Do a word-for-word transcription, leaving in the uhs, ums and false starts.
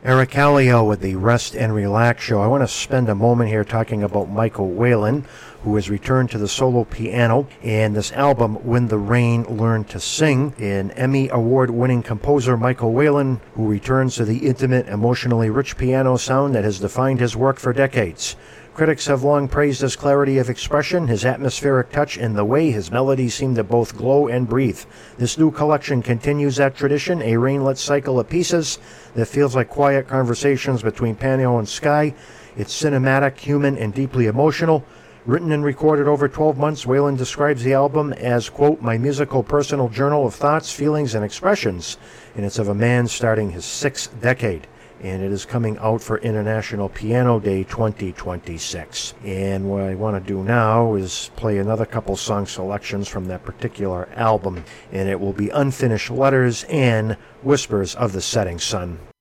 Eric Kallio with the Rest and Relax Show. I want to spend a moment here talking about Michael Whalen, who has returned to the solo piano, and this album, When the Rain Learned to Sing. An Emmy Award-winning composer, Michael Whalen, who returns to the intimate, emotionally rich piano sound that has defined his work for decades. Critics have long praised his clarity of expression, his atmospheric touch, and the way his melodies seem to both glow and breathe. This new collection continues that tradition, a rainlit cycle of pieces that feels like quiet conversations between piano and sky. It's cinematic, human, and deeply emotional. Written and recorded over twelve months, Whalen describes the album as, quote, my musical personal journal of thoughts, feelings, and expressions. And it's of a man starting his sixth decade. And it is coming out for International Piano Day twenty twenty-six. And what I want to do now is play another couple song selections from that particular album. And it will be Unfinished Letters and Whispers of the Setting Sun.